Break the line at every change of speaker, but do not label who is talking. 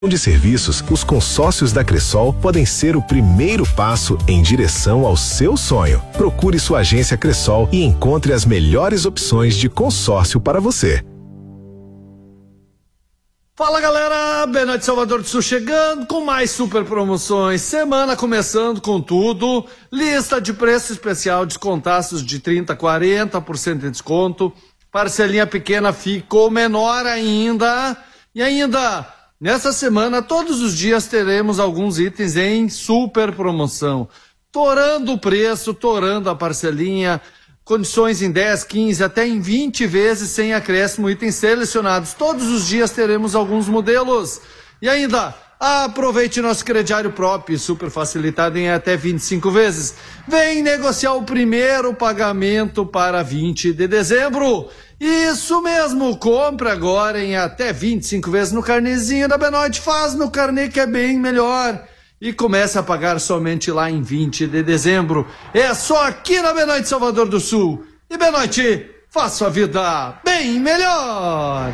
de serviços, os consórcios da Cressol podem ser o primeiro passo em direção ao seu sonho. Procure sua agência Cressol e encontre as melhores opções de consórcio para você.
Fala galera, Benoit Salvador do Sul chegando com mais super promoções, semana começando com tudo, lista de preço especial, descontaços de 30%, 40% de desconto, parcelinha pequena ficou menor ainda, e ainda nessa semana todos os dias teremos alguns itens em super promoção, torando o preço, torando a parcelinha, condições em 10, 15, até em 20 vezes sem acréscimo, itens selecionados. Todos os dias teremos alguns modelos. E ainda, aproveite nosso crediário próprio, super facilitado em até 25 vezes. Vem negociar o primeiro pagamento para 20 de dezembro. Isso mesmo, compre agora em até 25 vezes no carnezinho da Benoit. Faz no carnê que é bem melhor. E comece a pagar somente lá em 20 de dezembro. É só aqui na Benoit Salvador do Sul. E Benoit, faça a vida bem melhor!